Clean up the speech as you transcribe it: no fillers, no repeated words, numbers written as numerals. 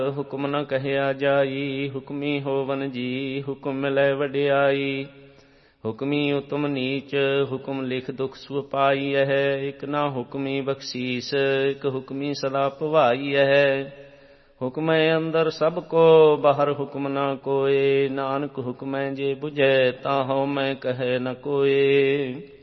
ਹੁਕਮ ਨ ਕਹਿਆ ਜਾਈ, ਹੁਕਮੀ ਹੋਵਨ ਜੀ, ਹੁਕਮ ਮਿਲੈ ਵਡਿਆਈ। ਹੁਕਮੀ ਉਤਮ ਨੀਚ, ਹੁਕਮ ਲਿਖ ਦੁਖ ਸੁ ਪਾਈਐ। ਇਕ ਨਾ ਹੁਕਮੀ ਬਖਸ਼ੀਸ, ਇਕ ਹੁਕਮੀ ਸਦਾ ਭਵਾਈਐ। ਹੁਕਮੈ ਅੰਦਰ ਸਭ ਕੋ, ਬਾਹਰ ਹੁਕਮ ਨਾ ਕੋਏ। ਨਾਨਕ ਹੁਕਮੈ ਜੇ ਬੁਝੈ, ਤਾ ਹਉਮੈ ਕਹੈ ਨ ਕੋਏ।